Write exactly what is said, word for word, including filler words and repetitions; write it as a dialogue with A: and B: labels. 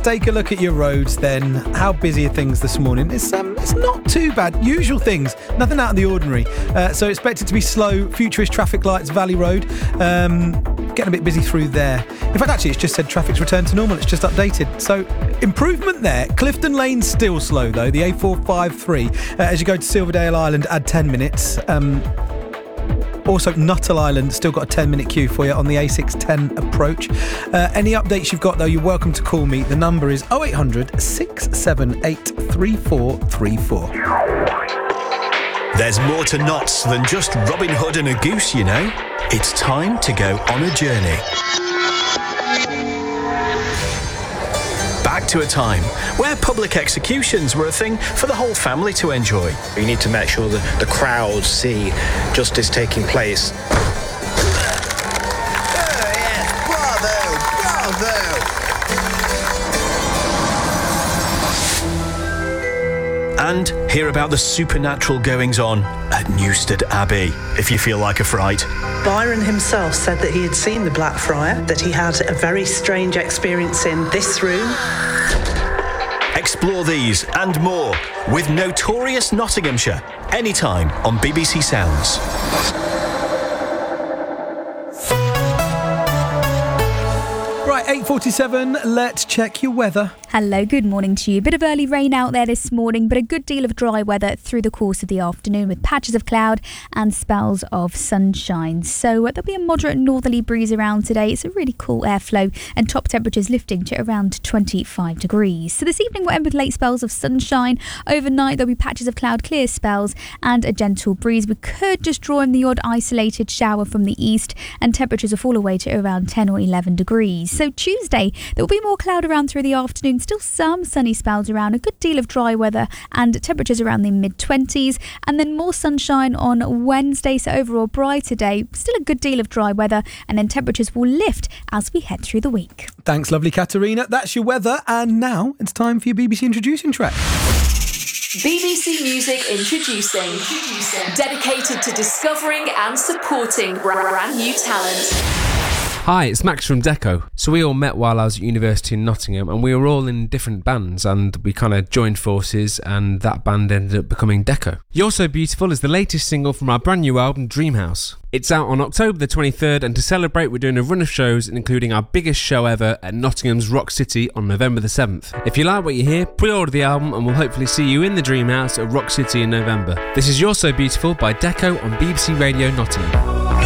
A: take a look at your roads then. How busy are things this morning? It's um, it's not too bad. Usual things, nothing out of the ordinary. Uh, so expect it to be slow. Futurist traffic lights, Valley Road. Um, getting a bit busy through there. In fact, actually, it's just said traffic's returned to normal. It's just updated. So improvement there. Clifton Lane's still slow though. The A four fifty-three. Uh, as you go to Silverdale Island, add ten minutes. Um, Also, Nuttall Island, still got a ten minute queue for you on the A six ten approach. Uh, any updates you've got, though, you're welcome to call me. The number is oh eight hundred, six seven eight, three four three four.
B: There's more to knots than just Robin Hood and a goose, you know. It's time to go on a journey. Back to a time where public executions were a thing for the whole family to enjoy.
C: You need to make sure that the crowds see justice taking place.
D: Oh, yes, bravo, bravo!
B: And hear about the supernatural goings-on at Newstead Abbey, if you feel like a fright.
E: Byron himself said that he had seen the Blackfriar, that he had a very strange experience in this room.
B: Explore these and more with Notorious Nottinghamshire, anytime on B B C Sounds.
A: Right, eight forty-seven, let's check your weather.
F: Hello, good morning to you. Bit of early rain out there this morning, but a good deal of dry weather through the course of the afternoon with patches of cloud and spells of sunshine. So uh, there'll be a moderate northerly breeze around today. It's a really cool airflow and top temperatures lifting to around twenty-five degrees. So this evening we'll end with late spells of sunshine. Overnight there'll be patches of cloud, clear spells and a gentle breeze. We could just draw in the odd isolated shower from the east and temperatures will fall away to around ten or eleven degrees. So Tuesday there will be more cloud around through the afternoon. Still some sunny spells around, a good deal of dry weather and temperatures around the mid-twenties, and then more sunshine on Wednesday, so overall brighter day, still a good deal of dry weather, and then temperatures will lift as we head through the week.
A: Thanks, lovely Katerina. That's your weather, and now it's time for your B B C introducing track.
G: B B C Music Introducing. Introducing. Dedicated to discovering and supporting brand new talent.
H: Hi, it's Max from Deco. So we all met while I was at university in Nottingham and we were all in different bands and we kind of joined forces and that band ended up becoming Deco. You're So Beautiful is the latest single from our brand new album Dreamhouse. It's out on October the twenty-third and to celebrate we're doing a run of shows including our biggest show ever at Nottingham's Rock City on November the seventh. If you like what you hear, pre-order the album and we'll hopefully see you in the Dreamhouse at Rock City in November. This is You're So Beautiful by Deco on B B C Radio Nottingham.